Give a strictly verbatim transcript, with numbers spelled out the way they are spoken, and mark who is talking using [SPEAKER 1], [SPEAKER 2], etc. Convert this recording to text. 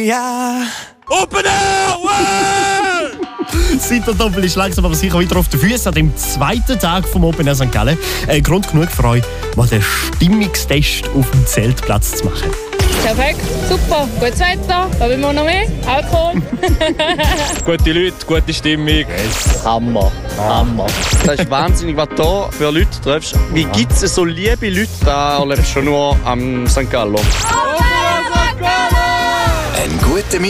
[SPEAKER 1] Ja.
[SPEAKER 2] Open Air!
[SPEAKER 3] Seitendoppel ist langsam aber sicher wieder auf den Füßen an dem zweiten Tag vom Open Air Sankt Gallen. Äh, Grund genug für euch, mal den Stimmungstest auf dem Zeltplatz zu machen.
[SPEAKER 4] Perfekt, super, gutes Wetter, da will man noch mehr, Alkohol.
[SPEAKER 2] Gute Leute, gute Stimmung.
[SPEAKER 5] Yes. Hammer, Hammer.
[SPEAKER 6] Das ist wahnsinnig, was du hier für Leute triffst. Wie gibt es so liebe Leute? Da erlebst du schon nur am Sankt Gallen.
[SPEAKER 1] Ein guter